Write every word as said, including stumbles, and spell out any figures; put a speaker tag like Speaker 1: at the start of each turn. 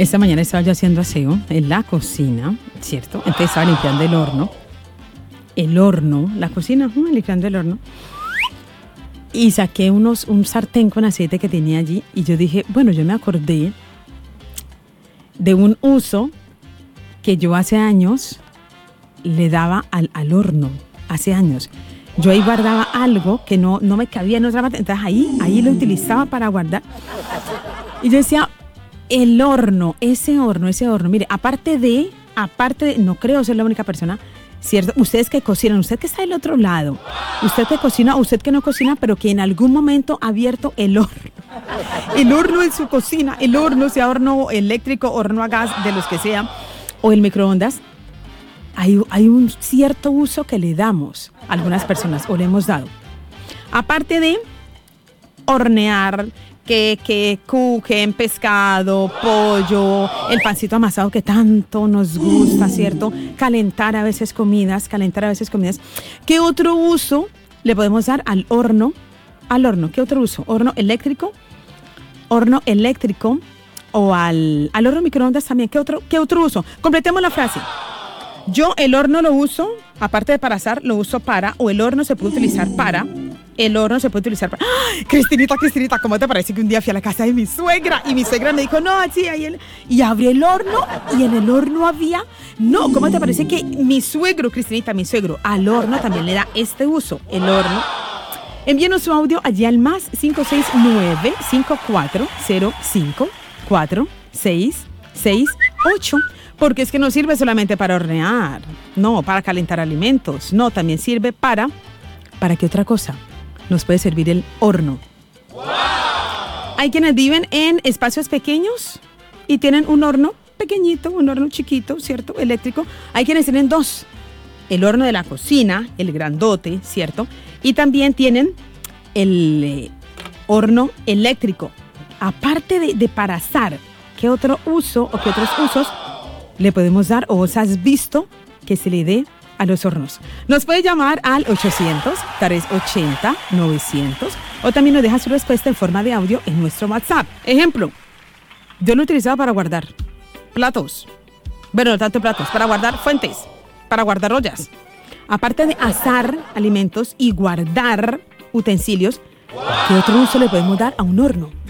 Speaker 1: Esta mañana estaba yo haciendo aseo en la cocina, ¿cierto? Entonces estaba limpiando el horno. El horno, la cocina, uh, limpiando el horno. Y saqué unos, un sartén con aceite que tenía allí. Y yo dije, bueno, yo me acordé de un uso que yo hace años le daba al, al horno. Hace años. Yo ahí guardaba algo que no, no me cabía en otra parte. Entonces ahí, ahí lo utilizaba para guardar. Y yo decía, el horno, ese horno, ese horno. Mire, aparte de, aparte de, no creo ser la única persona, ¿cierto? Ustedes que cocinan, usted que está del otro lado, usted que cocina, usted que no cocina, pero que en algún momento ha abierto el horno. El horno en su cocina, el horno, sea horno eléctrico, horno a gas, de los que sea, o el microondas. Hay, hay un cierto uso que le damos a algunas personas, o le hemos dado. Aparte de hornear, que, que cujen, pescado, pollo, el pancito amasado que tanto nos gusta, ¿cierto? Calentar a veces comidas, calentar a veces comidas. ¿Qué otro uso le podemos dar al horno? Al horno, ¿qué otro uso? ¿Horno eléctrico? Horno eléctrico o al, al horno microondas también. ¿Qué otro, qué otro uso? Completemos la frase. Yo el horno lo uso, aparte de para asar, lo uso para, o el horno se puede utilizar para, el horno se puede utilizar para. ¡Ah! Cristinita, Cristinita, ¿cómo te parece que un día fui a la casa de mi suegra y mi suegra me dijo, no, sí, ahí el... Y abrí el horno y en el horno había, no, ¿cómo te parece que mi suegro, Cristinita, mi suegro, al horno también le da este uso, el horno? Envíenos su audio allí al más cinco seis nueve, cinco cuatro cero cinco, cuatro seis seis ocho. Porque es que no sirve solamente para hornear, no, para calentar alimentos, no, también sirve para, ¿para qué otra cosa? Nos puede servir el horno. ¡Wow! Hay quienes viven en espacios pequeños y tienen un horno pequeñito, un horno chiquito, ¿cierto? Eléctrico. Hay quienes tienen dos, el horno de la cocina, el grandote, ¿cierto? Y también tienen el eh, horno eléctrico. Aparte de, de para asar, ¿qué otro uso o qué otros usos le podemos dar o os has visto que se le dé a los hornos? Nos puede llamar al ochocientos, trescientos ochenta, novecientos o también nos deja su respuesta en forma de audio en nuestro WhatsApp. Ejemplo, yo lo utilizaba para guardar platos, bueno, no tanto platos, para guardar fuentes, para guardar ollas. Aparte de asar alimentos y guardar utensilios, ¿qué otro uso le podemos dar a un horno?